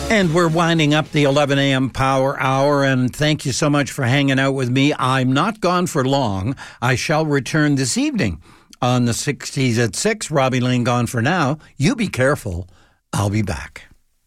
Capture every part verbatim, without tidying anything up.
And we're winding up the eleven a.m. Power Hour, and thank you so much for hanging out with me. I'm not gone for long. I shall return this evening on the sixties at six. Robbie Lane gone for now. You be careful. I'll be back.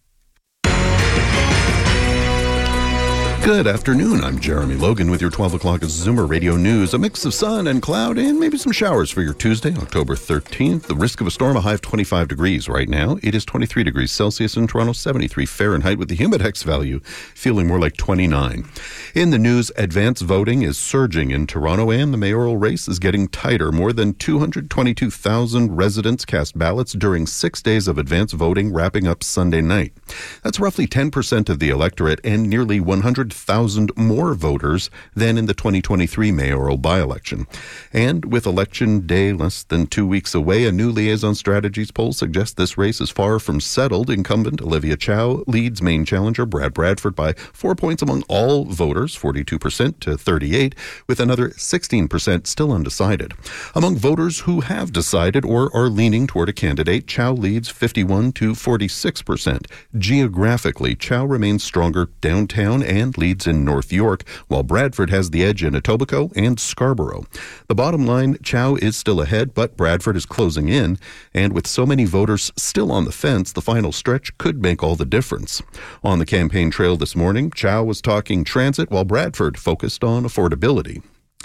Good afternoon. I'm Jeremy Logan with your twelve o'clock Zoomer Radio News. A mix of sun and cloud and maybe some showers for your Tuesday, October thirteenth. The risk of a storm, a high of twenty-five degrees. Right now, it is twenty-three degrees Celsius in Toronto, seventy-three Fahrenheit with the humidex value feeling more like twenty-nine. In the news, advance voting is surging in Toronto and the mayoral race is getting tighter. More than two hundred twenty-two thousand residents cast ballots during six days of advance voting, wrapping up Sunday night. That's roughly ten percent of the electorate and nearly one hundred thousand more voters than in the twenty twenty-three mayoral by-election. And with election day less than two weeks away, a new Liaison Strategies poll suggests this race is far from settled. Incumbent Olivia Chow leads main challenger Brad Bradford by four points among all voters, forty-two percent to thirty-eight, with another sixteen percent still undecided. Among voters who have decided or are leaning toward a candidate, Chow leads fifty-one to forty-six percent. Geographically, Chow remains stronger downtown and leads in North York, while Bradford has the edge in Etobicoke and Scarborough. The bottom line, Chow is still ahead, but Bradford is closing in, and with so many voters still on the fence, the final stretch could make all the difference. On the campaign trail this morning, Chow was talking transit, while Bradford focused on affordability.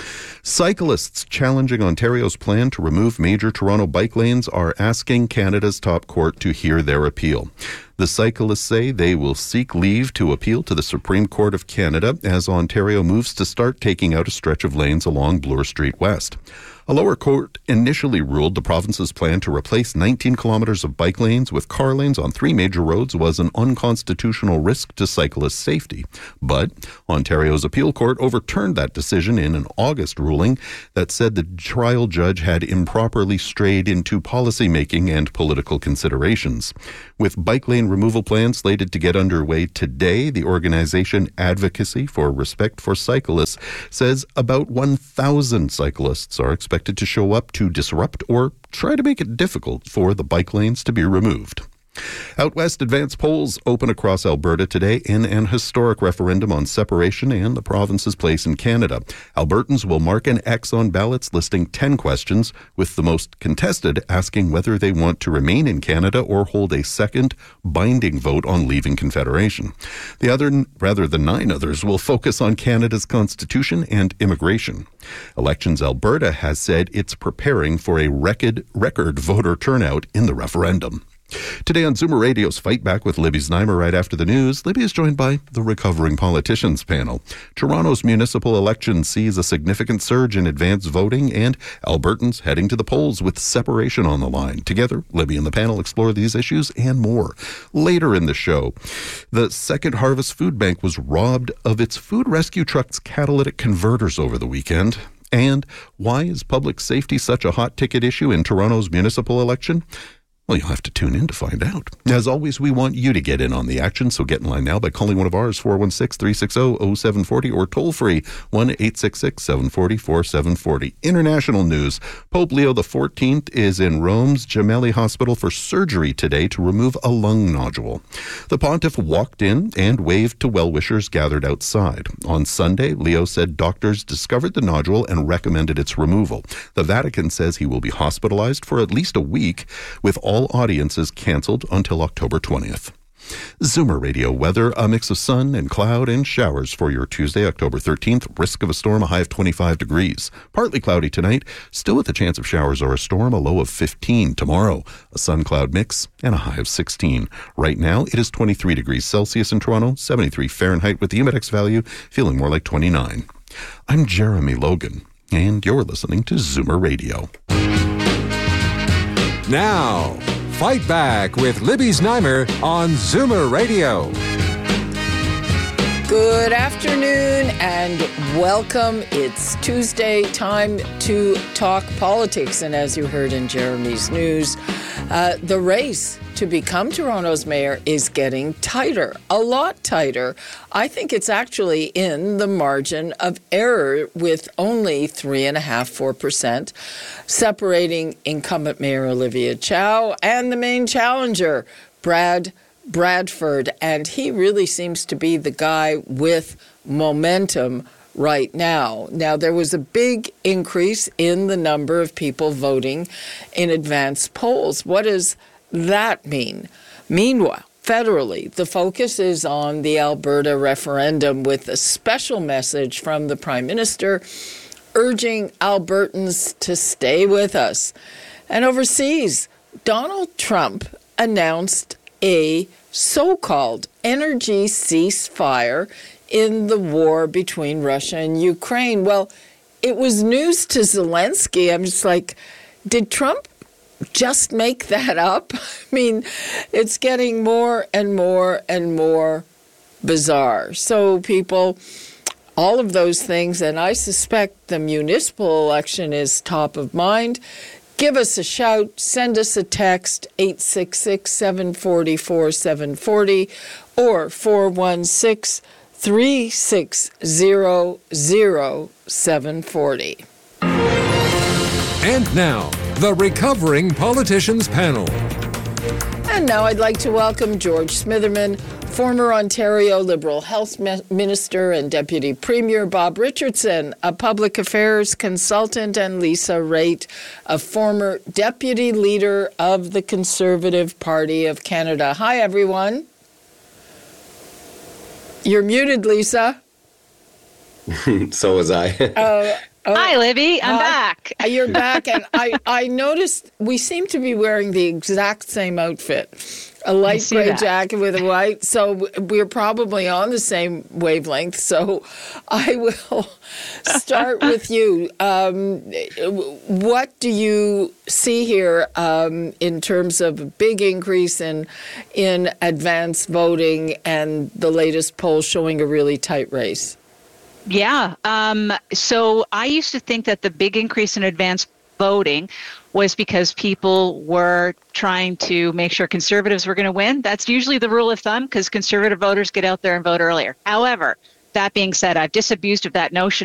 Cyclists challenging Ontario's plan to remove major Toronto bike lanes are asking Canada's top court to hear their appeal. The cyclists say they will seek leave to appeal to the Supreme Court of Canada as Ontario moves to start taking out a stretch of lanes along Bloor Street West. A lower court initially ruled the province's plan to replace nineteen kilometres of bike lanes with car lanes on three major roads was an unconstitutional risk to cyclist safety. But Ontario's appeal court overturned that decision in an August ruling that said the trial judge had improperly strayed into policymaking and political considerations. With bike lane removal plans slated to get underway today, the organization Advocacy for Respect for Cyclists says about one thousand cyclists are expected to show up to disrupt or try to make it difficult for the bike lanes to be removed. Out west, advance polls open across Alberta today in an historic referendum on separation and the province's place in Canada. Albertans will mark an X on ballots listing ten questions, with the most contested asking whether they want to remain in Canada or hold a second binding vote on leaving Confederation. The other, rather the nine others, will focus on Canada's constitution and immigration. Elections Alberta has said it's preparing for a record, record voter turnout in the referendum. Today on Zoomer Radio's Fight Back with Libby Znaimer right after the news, Libby is joined by the Recovering Politicians panel. Toronto's municipal election sees a significant surge in advance voting and Albertans heading to the polls with separation on the line. Together, Libby and the panel explore these issues and more. Later in the show, the Second Harvest Food Bank was robbed of its food rescue truck's catalytic converters over the weekend. And why is public safety such a hot ticket issue in Toronto's municipal election? Well, you'll have to tune in to find out. As always, we want you to get in on the action, so get in line now by calling one of ours, four one six, three six zero, zero seven four zero, or toll free, one eight six six, seven four zero, four seven four zero. International news. Pope Leo the fourteenth is in Rome's Gemelli Hospital for surgery today to remove a lung nodule. The pontiff walked in and waved to well-wishers gathered outside. On Sunday, Leo said doctors discovered the nodule and recommended its removal. The Vatican says he will be hospitalized for at least a week, with all All audiences canceled until October twentieth. Zoomer Radio weather, a mix of sun and cloud and showers for your Tuesday, October thirteenth. Risk of a storm, a high of twenty-five degrees. Partly cloudy tonight, still with a chance of showers or a storm, a low of fifteen. Tomorrow, a sun-cloud mix and a high of sixteen. Right now, it is twenty-three degrees Celsius in Toronto, seventy-three Fahrenheit with the humidex value feeling more like twenty-nine. I'm Jeremy Logan, and you're listening to Zoomer Radio. Now, Fight Back with Libby Znaimer on Zoomer Radio. Good afternoon and welcome. It's Tuesday, time to talk politics. And as you heard in Jeremy's news, uh, the race to become Toronto's mayor is getting tighter, a lot tighter. I think it's actually in the margin of error with only three and a half, four percent separating incumbent Mayor Olivia Chow and the main challenger, Brad Bradford, and he really seems to be the guy with momentum right now. Now, there was a big increase in the number of people voting in advance polls. What does that mean? Meanwhile, federally, the focus is on the Alberta referendum, with a special message from the Prime Minister urging Albertans to stay with us. And overseas, Donald Trump announced a so-called energy ceasefire in the war between Russia and Ukraine. Well, it was news to Zelensky. I'm just like, did Trump just make that up? I mean, it's getting more and more and more bizarre. So people, all of those things, and I suspect the municipal election is top of mind. Give us a shout, send us a text, eight six six, seven four four, seven four zero or four one six, three six zero, zero seven four zero. And now, the Recovering Politicians Panel. And now I'd like to welcome George Smitherman, former Ontario Liberal Health Minister and Deputy Premier, Bob Richardson, a public affairs consultant, and Lisa Raitt, a former Deputy Leader of the Conservative Party of Canada. Hi, everyone. You're muted, Lisa. So was I. uh, oh, Hi, Libby. I'm uh, back. You're back, and I, I noticed we seem to be wearing the exact same outfit. A light gray that. jacket with a white, so we're probably on the same wavelength. So I will start with you. Um, what do you see here um, in terms of a big increase in in advance voting and the latest poll showing a really tight race? Yeah. Um, so I used to think that the big increase in advance voting was because people were trying to make sure Conservatives were going to win. That's usually the rule of thumb, because Conservative voters get out there and vote earlier. However, that being said, I've disabused of that notion